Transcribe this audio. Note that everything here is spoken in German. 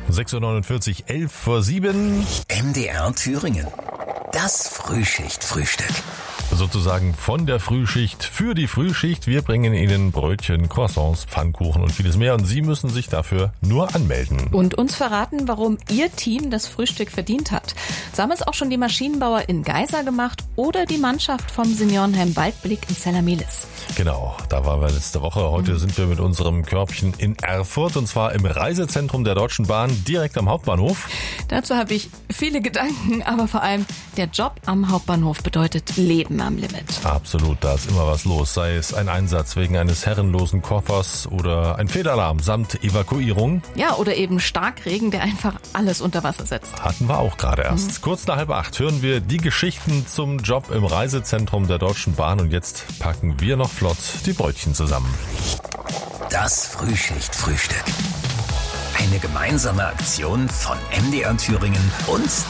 6.49 Uhr, 11:07. MDR Thüringen. Das Frühschicht-Frühstück. Sozusagen von der Frühschicht für die Frühschicht. Wir bringen Ihnen Brötchen, Croissants, Pfannkuchen und vieles mehr. Und Sie müssen sich dafür nur anmelden. Und uns verraten, warum Ihr Team das Frühstück verdient hat. So haben es auch schon die Maschinenbauer in Geisa gemacht oder die Mannschaft vom Seniorenheim Waldblick in Zellermelis. Genau, da waren wir letzte Woche. Heute sind wir mit unserem Körbchen in Erfurt und zwar im Reisezentrum der Deutschen Bahn direkt am Hauptbahnhof. Dazu habe ich viele Gedanken, aber vor allem der Job am Hauptbahnhof bedeutet Leben am Limit. Absolut, da ist immer was los. Sei es ein Einsatz wegen eines herrenlosen Koffers oder ein Fehlalarm samt Evakuierung. Ja, oder eben Starkregen, der einfach alles unter Wasser setzt. Hatten wir auch gerade erst. Kurz nach 7:30 hören wir die Geschichten zum Job im Reisezentrum der Deutschen Bahn und jetzt packen wir noch flott die Brötchen zusammen. Das Frühschicht-Frühstück. Eine gemeinsame Aktion von MDR Thüringen und